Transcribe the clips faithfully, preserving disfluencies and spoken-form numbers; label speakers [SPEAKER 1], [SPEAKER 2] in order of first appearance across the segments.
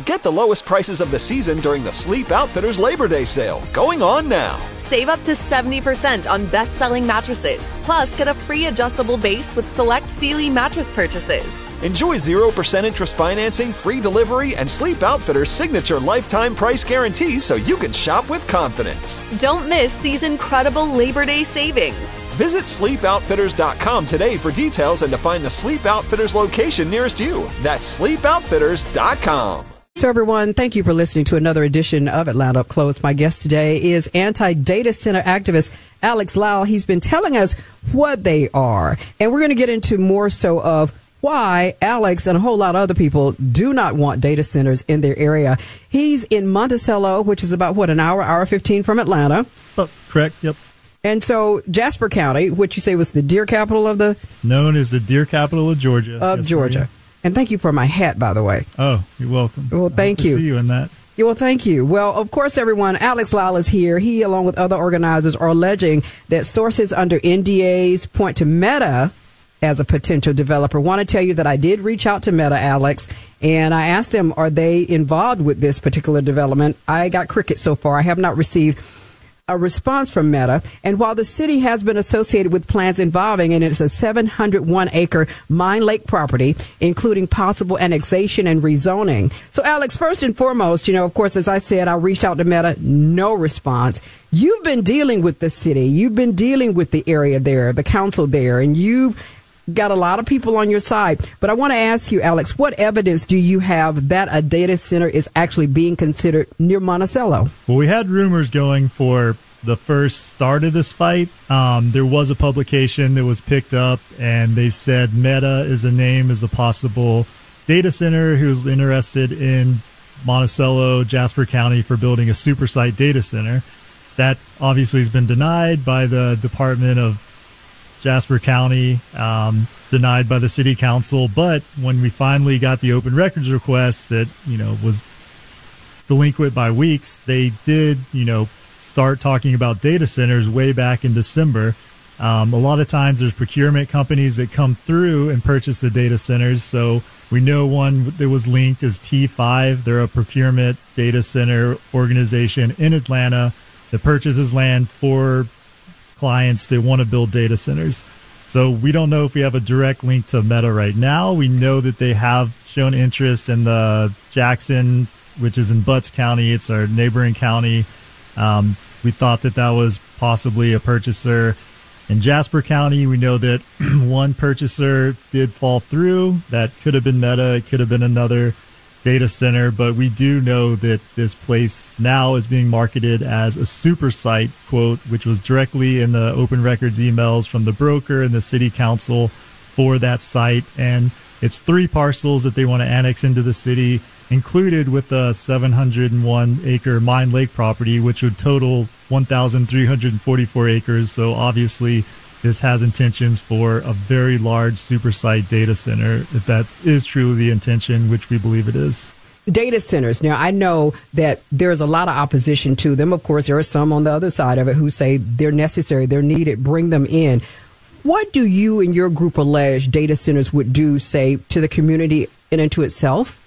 [SPEAKER 1] Get the lowest prices of the season during the Sleep Outfitters Labor Day sale, going on now.
[SPEAKER 2] Save up to seventy percent on best-selling mattresses. Plus, get a free adjustable base with select Sealy mattress purchases.
[SPEAKER 1] Enjoy zero percent interest financing, free delivery, and Sleep Outfitters' signature lifetime price guarantee so you can shop with confidence.
[SPEAKER 2] Don't miss these incredible Labor Day savings.
[SPEAKER 1] Visit sleep outfitters dot com today for details and to find the Sleep Outfitters location nearest you. That's sleep outfitters dot com.
[SPEAKER 3] So everyone, thank you for listening to another edition of Atlanta Up Close. My guest today is anti-data center activist Alex Lau. He's been telling us what they are, and we're going to get into more so of why Alex and a whole lot of other people do not want data centers in their area. He's in Monticello, which is about, what, an hour, hour fifteen from Atlanta?
[SPEAKER 4] Oh, correct, yep.
[SPEAKER 3] And so Jasper County, which you say was the deer capital of the...
[SPEAKER 4] Known as the deer capital of Georgia.
[SPEAKER 3] Of
[SPEAKER 4] yes,
[SPEAKER 3] Georgia.
[SPEAKER 4] Maria.
[SPEAKER 3] And thank you for my hat, by the way.
[SPEAKER 4] Oh, you're welcome.
[SPEAKER 3] Well, thank
[SPEAKER 4] I hope
[SPEAKER 3] you.
[SPEAKER 4] to see you in that.
[SPEAKER 3] Yeah, well, thank you. Well, of course, everyone, Alex Lau is here. He, along with other organizers, are alleging that sources under N D As point to Meta as a potential developer. Want to tell you that I did reach out to Meta, Alex, and I asked them, are they involved with this particular development? I got cricket so far. I have not received a response from Meta. And while the city has been associated with plans involving, and it's a seven hundred one acre Mine Lake property, including possible annexation and rezoning. So, Alex, first and foremost, you know, of course, as I said, I reached out to Meta, no response. You've been dealing with the city. You've been dealing with the area there, the council there, and you've got a lot of people on your side. But I want to ask you, Alex, what evidence do you have that a data center is actually being considered near Monticello?
[SPEAKER 4] Well, we had rumors going for the first start of this fight. Um, there was a publication that was picked up, and they said Meta is a name as a possible data center who's interested in Monticello, Jasper County for building a super site data center. That obviously has been denied by the Department of Jasper County, um, denied by the city council. But when we finally got the open records request that, you know, was delinquent by weeks, they did, you know, start talking about data centers way back in December. Um, a lot of times there's procurement companies that come through and purchase the data centers. So we know one that was linked is T five. They're a procurement data center organization in Atlanta that purchases land for clients that want to build data centers. So we don't know if we have a direct link to Meta right now. We know that they have shown interest in the Jackson, which is in Butts County. It's our neighboring county. Um, we thought that that was possibly a purchaser. In Jasper County, we know that one purchaser did fall through. That could have been Meta. It could have been another data center, but we do know that this place now is being marketed as a super site, quote, which was directly in the open records emails from the broker and the city council for that site. And it's three parcels that they want to annex into the city, included with the seven hundred one acre Mine Lake property, which would total one thousand three hundred forty-four acres. So obviously this has intentions for a very large super site data center, if that is truly the intention, which we believe it is.
[SPEAKER 3] Data centers. Now, I know that there's a lot of opposition to them. Of course, there are some on the other side of it who say they're necessary, they're needed, bring them in. What do you and your group allege data centers would do, say, to the community and into itself?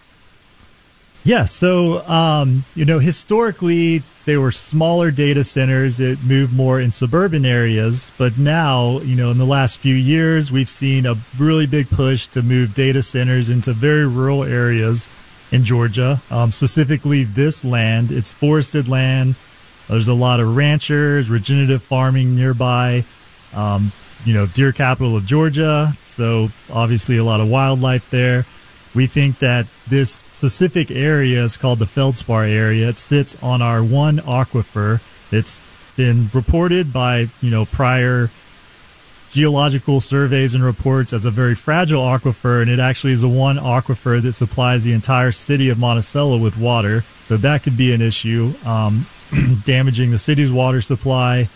[SPEAKER 4] Yeah, so, um, you know, historically, they were smaller data centers that moved more in suburban areas. But now, you know, in the last few years, we've seen a really big push to move data centers into very rural areas in Georgia, um, specifically this land. It's forested land. There's a lot of ranchers, regenerative farming nearby, um, you know, deer capital of Georgia. So obviously a lot of wildlife there. We think that this specific area is called the Feldspar area. It sits on our one aquifer. It's been reported by, you know, prior geological surveys and reports as a very fragile aquifer, and it actually is the one aquifer that supplies the entire city of Monticello with water. So that could be an issue, um, damaging the city's water supply.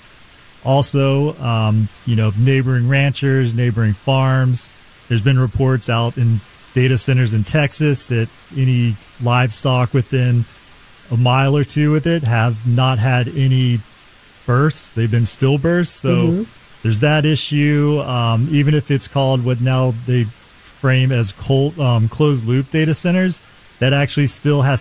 [SPEAKER 4] Also, um, you know, neighboring ranchers, neighboring farms. There's been reports out in data centers in Texas that any livestock within a mile or two with it have not had any births. They've been stillbirths. So mm-hmm. there's that issue. Um, even if it's called what now they frame as cold, um, closed loop data centers, that actually still has